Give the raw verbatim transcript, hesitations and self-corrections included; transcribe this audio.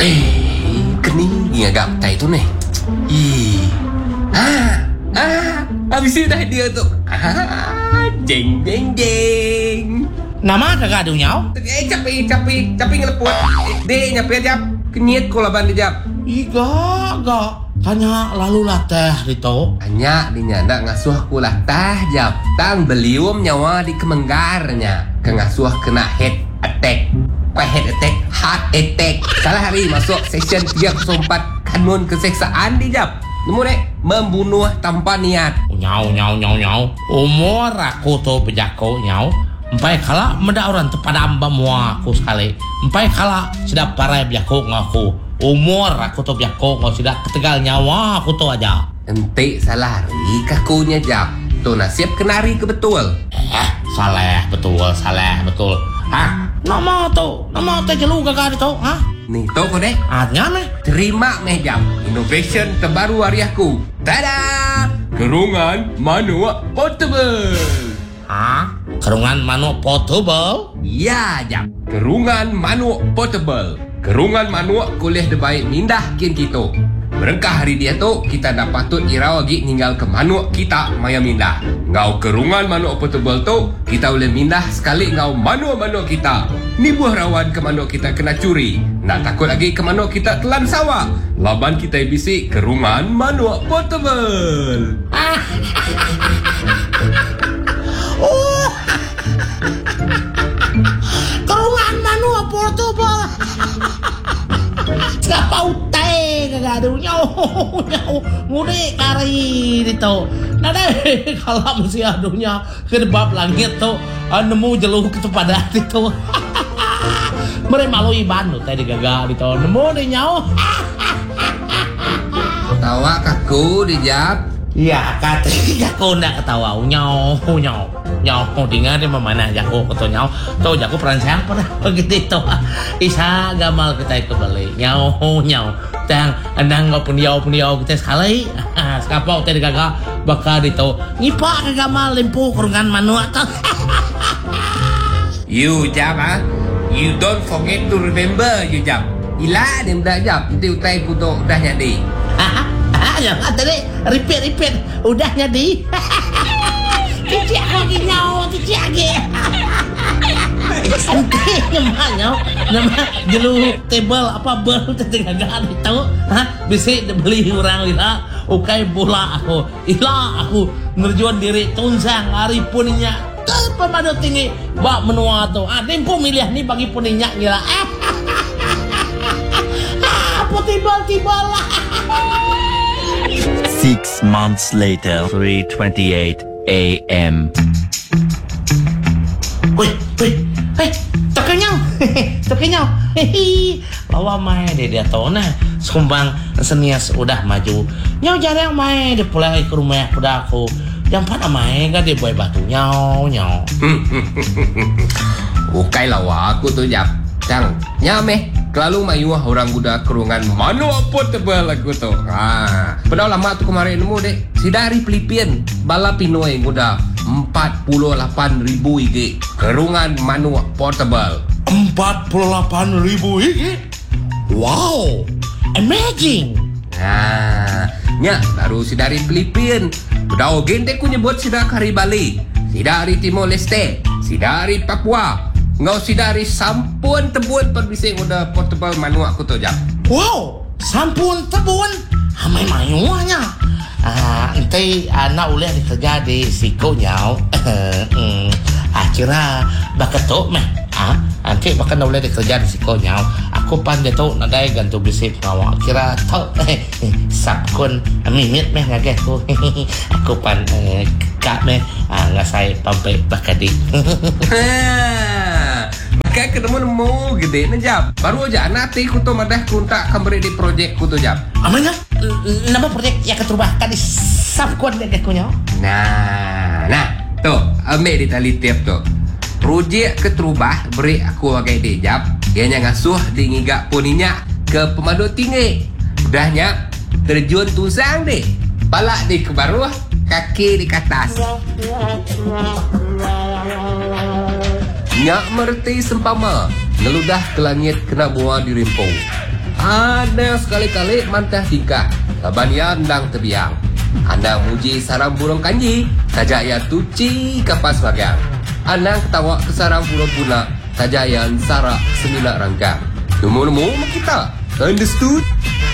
Eh, kening agak petai tu ni. Ih. Ah, ah, habis dah dia tu. Ah, jeng jeng jeng. Nama kagak ada nyau? Eh, capi, capi, capi ngeleput. Dek, nyapi aja. Kenyit ko laban dia jap. Iga, ga. Hanya lalu lah teh itu. Hanya dinya ndak ngasuh ku lah tah jap. Tang belium nyawa di kemenggarnya. Kengasuh kena head attack. Bukan head attack, heart attack. Salah hari masuk session tiga kosong empat kanun keseksaan di jap. Nemu dek, membunuh tanpa niat. Nyau, nyau, nyau, nyau. Umur aku tu berjako nyau. Empai kala meda orang tepadam bamua aku sekali. Empai kala sudah parai biako ngaku. Umur aku tu biako ngau sudah ketegal nyawa aku tu aja. Ente salah hari kakunya jap. Tu nasib kenari ke betul. Eh, salah betul, salah betul. Hah? Nama tu, nama tu jelu gagah itu, ha? Nih, tu kau dek. Artinya meh? Terima meh jap. Innovation terbaru hari aku. Tada! Kerungan manual portable. Ha? Kerungan manual portable? Ya, jap. Kerungan manual portable. Kerungan manual kuliah debaik mindah kin kita. Berengkah hari dia tu, kita dah patut irau lagi ninggal ke manual kita maya mindah. Ngau kerungan manual portable tu, kita boleh mindah sekali ngau manual-manual kita. Ni buah rawan ke manual kita kena curi. Nak takut lagi ke manual kita telan sawah. Laban kita bisik kerungan manual portable. Oh, kerungan manual portable. Siapa utai kagak ada nyau nyau mudik kari itu. Nada kalau mesti adunya ke debab langit tu nemu jeluh ke pada itu. Mereka malu iban tu tadi gagak itu nemu deh nyau. Tawa kaku dijap. Ya kata aku nak ketawa nyau nyau nyau dengar dia mana jago kata nyau tu jago perancang pernah begitu tu isa gamal kita kembali nyau nyau tang andang ngau pundiau pundiau kita sekali sekapau tadi gagak bakal itu ngipak ke gamal lempu kerungan manua tu. You jap ah, you don't forget to remember you jap. Ila dia dah jap, nanti utai ku tu dah jadi. Ya, tadi repeat repeat udah jadi. Kecik lagi nyau, kecik lagi. Nanti namanya nama jelu table apa bel tertinggal itu, ha? Bisa beli orang ila, ukai bola aku, ila aku merjuan diri tunsang hari puninya ke pemadu tinggi bak menua tu. Ah, tempo milih ni bagi puninya gila. Ah, apa tiba-tiba lah. Six months later, three twenty-eight a m Wih, wih, hei, tokenyau, tokenyau, hehe, bawa main dia dia tahu nah, sumbang senias udah maju, nyau jarang main dia pulang ke rumah udah aku, yang pada main kan dia buat batu nyau nyau. Ukai lawa aku tu jap, cang, nyame. Kelalu mayuah orang guda kerungan manual portable aku tu. Ah, pada lama tu kemarin nemu dek. Si dari Filipin bala Pinoy guda empat puluh lapan ribu ringgit. Kerungan manual portable. empat puluh lapan ribu ringgit. Wow, amazing. Nah, nya baru si dari Filipin. Udah ogen dek ku nyebut si dari Bali, si dari Timor Leste, si dari Papua. Ngau si dari sampun tebun perbising udah portable manual aku tu jap. Wow, sampun tebun. Hamai mayuanya. Ah, ente anak uleh dikerja di siko nyau. Akhirnya baketok meh. Ah, nanti bahkan boleh dikerja di siko nyau. Aku pandai tu nadai gantu bisik ngawak. Kira tau eh sapkun mimit meh ngaget tu. Aku pan eh, kak meh ah, ngasai pampai bakadi. Maka ketemu-nemu gede na jap. Baru aja nanti ku tu madah kuntak kembali di projek ku tu jap. Amanya nama projek yang keterubahkan di sapkun dia kunya. Nah, nah, tu ambil di tali tiap tu. Projek keterubah beri aku wagai dia jap. Ianya ngasuh di ngigak puninya ke pemadu tinggi. Udahnya terjun tusang deh. Palak di ke bawah, kaki di atas. Nyak merti sempama ngeludah ke langit kena buah di rimpung. Ada sekali-kali mantah tingkah Labanian dang tebiang Andang muji sarang burung kanji Saja ia tuci kapas bagang Andang ketawa ke sarang burung pula Saja ia sarak semila rangkang Nemu-nemu kita Understood?